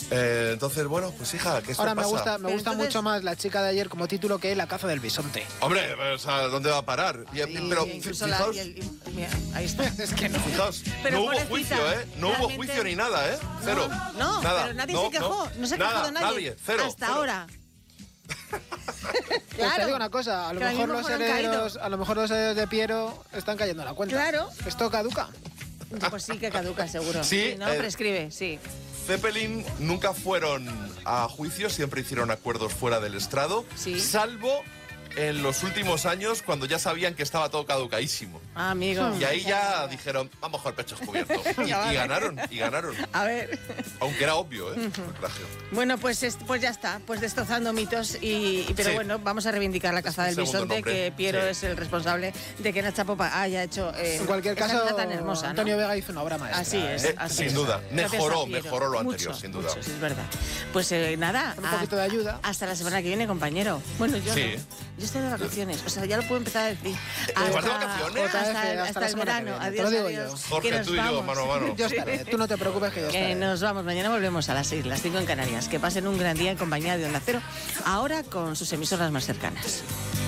Entonces, bueno, pues hija, que esto Ahora pasa. me gusta mucho más La chica de ayer como título que La caza del bisonte. Hombre, o sea, ¿dónde va a parar? Pero incluso fijaos, mira, ahí está. Es que no. fijaos, Pero no hubo pobrecita, juicio, ¿eh? No hubo realmente- juicio ni nada, ¿eh? Cero. No, nada. pero nadie se quejó. No se ha quejado nadie. Cero. Hasta cero. ahora. Pues te digo una cosa, a lo que mejor mismo los fueron herederos, de Piero están cayendo a la cuenta. Claro. Esto caduca. Pues sí que caduca, seguro. Sí, no, prescribe, sí. Zeppelin nunca fueron a juicio, siempre hicieron acuerdos fuera del estrado, Sí. salvo en los últimos años cuando ya sabían que estaba todo caducaísimo. Ah, amigo. Y ahí ya dijeron, vamos con el pecho descubierto. Y ganaron. A ver. Aunque era obvio, ¿eh? El plagio. Bueno, pues ya está, pues destrozando mitos pero Sí. bueno, vamos a reivindicar la caza del Segundo bisonte, nombre. que Piero Sí. es el responsable de que Nacha Popa haya hecho En cualquier esa caso, nota tan hermosa, ¿no? Antonio Vega hizo una obra maestra. Así es, Sin es. duda. Gracias Mejoró a Piero. lo anterior, Mucho, sin duda. mucho, sí, es verdad. Pues nada, Con un poquito de ayuda. hasta la semana que viene, compañero. Bueno, yo Sí. no. Yo estoy de vacaciones, o sea, ya lo puedo empezar a decir. ¿vas de vacaciones? hasta Hasta la el semana que verano. viene, te Adiós, lo digo adiós. yo. Jorge, Que nos tú y yo, vamos. mano a mano. Yo estaré, tú no te preocupes que yo estaré. Que nos vamos, mañana volvemos a las 6, las 5 en Canarias. Que pasen un gran día en compañía de Onda Cero, ahora con sus emisoras más cercanas.